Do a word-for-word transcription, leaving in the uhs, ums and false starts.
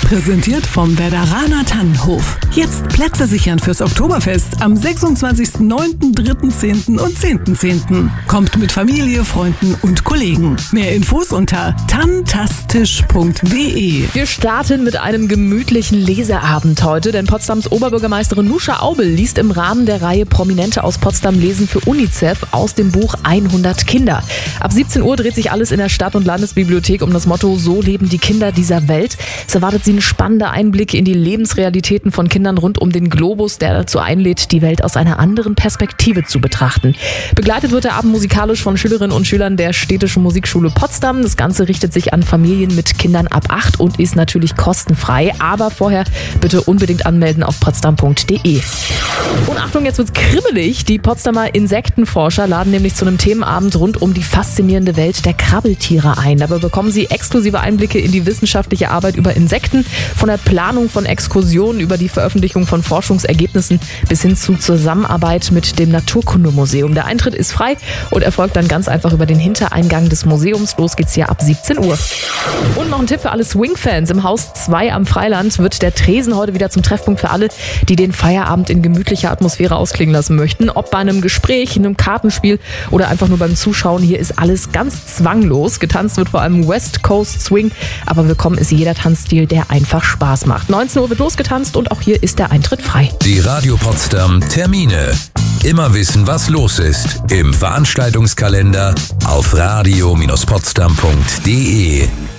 Präsentiert vom Werderaner Tannenhof. Jetzt Plätze sichern fürs Oktoberfest am sechsundzwanzigsten neunten, dritten zehnten und zehnten zehnten Kommt mit Familie, Freunden und Kollegen. Mehr Infos unter tantastisch punkt de. Wir starten mit einem gemütlichen Leseabend heute, denn Potsdams Oberbürgermeisterin Nuscha Aubel liest im Rahmen der Reihe Prominente aus Potsdam lesen für UNICEF aus dem Buch hundert Kinder. Ab siebzehn Uhr dreht sich alles in der Stadt- und Landesbibliothek um das Motto So leben die Kinder dieser Welt. Es erwartet Sie ein spannender Einblick in die Lebensrealitäten von Kindern rund um den Globus, der dazu einlädt, die Welt aus einer anderen Perspektive zu betrachten. Begleitet wird der Abend musikalisch von Schülerinnen und Schülern der Städtischen Musikschule Potsdam. Das Ganze richtet sich an Familien mit Kindern ab acht und ist natürlich kostenfrei. Aber vorher bitte unbedingt anmelden auf potsdam punkt de. Und Achtung, jetzt wird's kribbelig. Die Potsdamer Insektenforscher laden nämlich zu einem Themenabend rund um die faszinierende Welt der Krabbeltiere ein. Dabei bekommen Sie exklusive Einblicke in die wissenschaftliche Arbeit über Insekten, von der Planung von Exkursionen über die Veröffentlichung von Forschungsergebnissen bis hin zu Zusammenarbeit mit dem Naturkundemuseum. Der Eintritt ist frei und erfolgt dann ganz einfach über den Hintereingang des Museums. Los geht's hier ab siebzehn Uhr. Und noch ein Tipp für alle Swing-Fans. Im Haus zwei am Freiland wird der Tresen heute wieder zum Treffpunkt für alle, die den Feierabend in gemütlicher Atmosphäre ausklingen lassen möchten. Ob bei einem Gespräch, einem Kartenspiel oder einfach nur beim Zuschauen, hier ist alles ganz zwanglos. Getanzt wird vor allem West Coast Swing, aber willkommen ist jeder Tanzstil, der einfach Spaß macht. neunzehn Uhr wird losgetanzt und auch hier ist der Eintritt frei. Die Radio Potsdam Termine. Immer wissen, was los ist. Im Veranstaltungskalender auf radio Bindestrich potsdam punkt de.